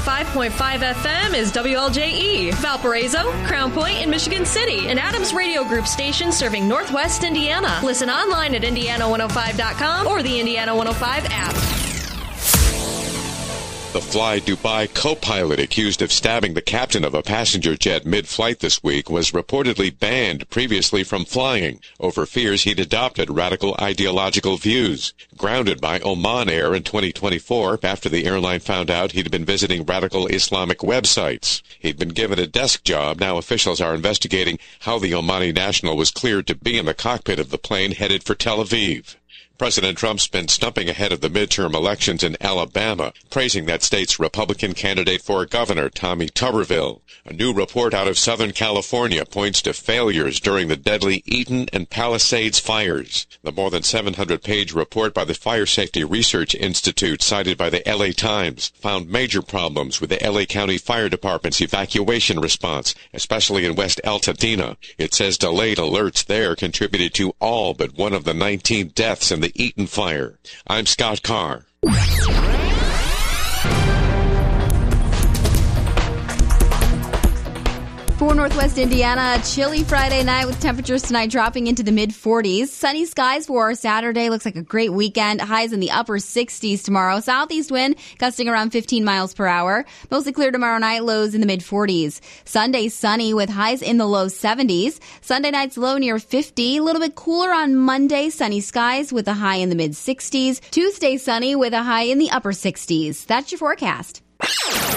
105.5 FM is WLJE, Valparaiso, Crown Point, and Michigan City, an Adams Radio Group station serving Northwest Indiana. Listen online at Indiana105.com or the Indiana 105 app. The Fly Dubai co-pilot accused of stabbing the captain of a passenger jet mid-flight this week was reportedly banned previously from flying over fears he'd adopted radical ideological views. Grounded by Oman Air in 2024 after the airline found out he'd been visiting radical Islamic websites. He'd been given a desk job. Now officials are investigating how the Omani national was cleared to be in the cockpit of the plane headed for Tel Aviv. President Trump's been stumping ahead of the midterm elections in Alabama, praising that state's Republican candidate for governor, Tommy Tuberville. A new report out of Southern California points to failures during the deadly Eaton and Palisades fires. The more than 700-page report by the Fire Safety Research Institute, cited by the LA Times, found major problems with the LA County Fire Department's evacuation response, especially in West Altadena. It says delayed alerts there contributed to all but one of the 19 deaths in the Eaton fire. I'm Scott Carr. For Northwest Indiana, a chilly Friday night with temperatures tonight dropping into the mid-40s. Sunny skies for our Saturday. Looks like a great weekend. Highs in the upper 60s tomorrow. Southeast wind gusting around 15 miles per hour. Mostly clear tomorrow night. Lows in the mid-40s. Sunday sunny with highs in the low 70s. Sunday night's low near 50. A little bit cooler on Monday. Sunny skies with a high in the mid-60s. Tuesday sunny with a high in the upper 60s. That's your forecast.